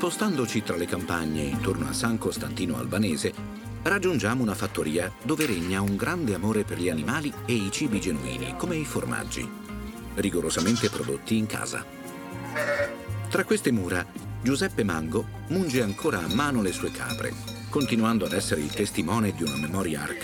Spostandoci tra le campagne intorno a San Costantino Albanese, raggiungiamo una fattoria dove regna un grande amore per gli animali e i cibi genuini, come i formaggi, rigorosamente prodotti in casa. Tra queste mura, Giuseppe Mango munge ancora a mano le sue capre, continuando ad essere il testimone di una memoria arcaica